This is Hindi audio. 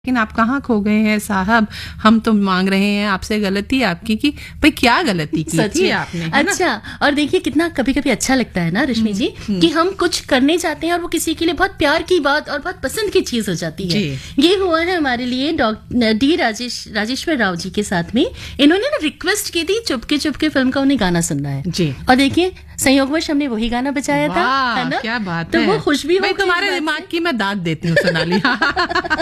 लेकिन आप कहाँ खो गए हैं साहब, हम तो मांग रहे हैं आपसे गलती आपकी कि भाई क्या गलती की थी आपने, अच्छा। और देखिए कितना कभी कभी अच्छा लगता है ना रश्मि जी कि हम कुछ करने जाते हैं और वो किसी के लिए बहुत प्यार की बात और बहुत पसंद की चीज हो जाती है। ये हुआ है हमारे लिए डी राजेश्वर राव जी के साथ में। इन्होंने ना रिक्वेस्ट की थी चुपके चुपके फिल्म का उन्हें गाना सुनना है जी, और देखिए संयोगवश हमने वही गाना बजाया था, है ना? क्या बात तो है। वो खुश भी हो, तुम्हारे दिमाग की मैं दाद देती हूँ सोनाली।